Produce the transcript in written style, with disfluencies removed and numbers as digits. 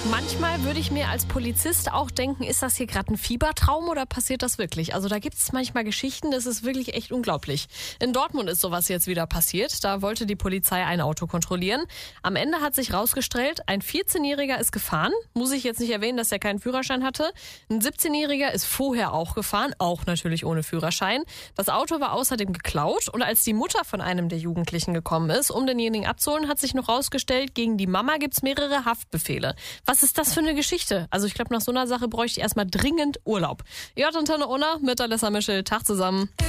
Manchmal würde ich mir als Polizist auch denken, ist das hier gerade ein Fiebertraum oder passiert das wirklich? Also da gibt es manchmal Geschichten, das ist wirklich echt unglaublich. In Dortmund ist sowas jetzt wieder passiert. Da wollte die Polizei ein Auto kontrollieren. Am Ende hat sich rausgestellt, ein 14-Jähriger ist gefahren. Muss ich jetzt nicht erwähnen, dass er keinen Führerschein hatte. Ein 17-Jähriger ist vorher auch gefahren, auch natürlich ohne Führerschein. Das Auto war außerdem geklaut und als die Mutter von einem der Jugendlichen gekommen ist, um denjenigen abzuholen, hat sich noch rausgestellt, gegen die Mama gibt es mehrere Haftbefehle. Was ist das für eine Geschichte? Also ich glaube, nach so einer Sache bräuchte ich erstmal dringend Urlaub. Ihr hört Antenne Unna mit Alessa Mischel. Tag zusammen.